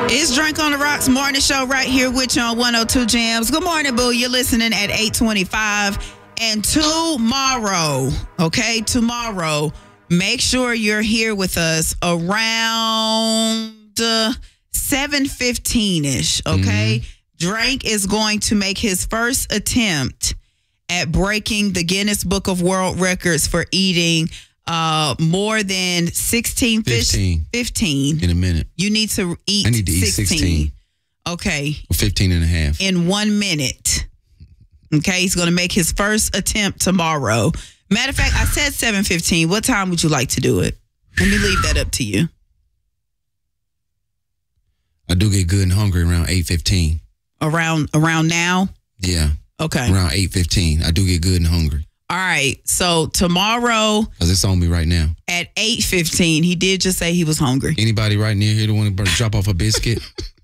It's Drink on the Rocks morning show right here with you on 102 Jams. Good morning, boo. You're listening at 8:25. And tomorrow, tomorrow, make sure you're here with us around 7:15-ish, okay? Drake is going to make his first attempt at breaking the Guinness Book of World Records for eating more than 16 fish. 15 in a minute. You need to eat. I need to eat 16. Okay. 15 and a half. In 1 minute. Okay. He's going to make his first attempt tomorrow. Matter of fact, I said 7:15. What time would you like to do it? Let me leave that up to you. I do get good and hungry around 8:15. Around now? Yeah. Okay. Around 8:15. I do get good and hungry. All right. So tomorrow. Because it's on me right now. At 8:15, he did just say he was hungry. Anybody right near here that want to drop off a biscuit?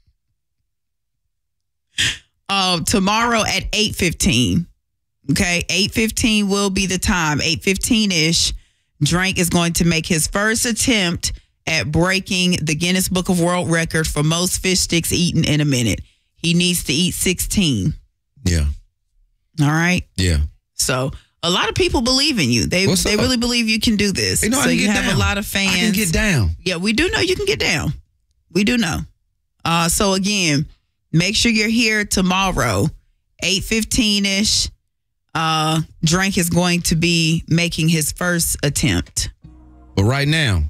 Tomorrow at 8:15. Okay. 8:15 will be the time. 8:15-ish. Drake is going to make his first attempt at breaking the Guinness Book of World Record for most fish sticks eaten in a minute. He needs to eat 16. Yeah. All right. Yeah. So a lot of people believe in you. They really believe you can do this. They know so I can you get have down. a lot of fans. I can get down. Yeah, we do know you can get down. We do know. So again, make sure you're here tomorrow, 8:15-ish. Drake is going to be making his first attempt. But right now,